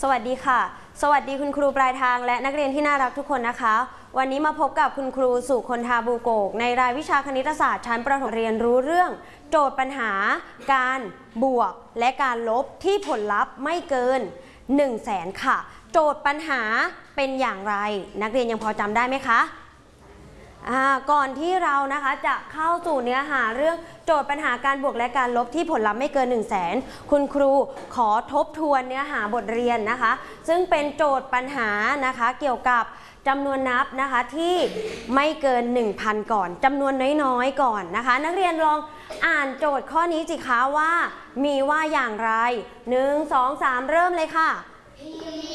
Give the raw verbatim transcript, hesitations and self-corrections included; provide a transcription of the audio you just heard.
วัสดีค่ะสวัสดีคุณครูปลายทางและนักเรียนที่น่ารักทุกคนนะคะวันนี้มาพบกับคุณครูสุคนธาบูโกกในรายวิชาคณิตศาสตร์ชั้นประถมเรียนรู้เรื่องโจทย์ปัญหาการบวกและการลบที่ผลลัพธ์ไม่เกินหนึ่งแสนค่ะโจทย์ปัญหาเป็นอย่างไรนักเรียนยังพอจำได้ไหมคะก่อนที่เรานะคะจะเข้าสู่เนื้อหาเรื่องโจทย์ปัญหาการบวกและการลบที่ผลลัพธ์ไม่เกินหนึ่งแสนคุณครูขอทบทวนเนื้อหาบทเรียนนะคะซึ่งเป็นโจทย์ปัญหานะคะเกี่ยวกับจำนวนนับนะคะที่ไม่เกิน หนึ่งพัน ก่อนจำนวนน้อยๆก่อนนะคะนักเรียนลองอ่านโจทย์ข้อนี้สิคะว่ามีว่าอย่างไรหนึ่ง สอง สามเริ่มเลยค่ะ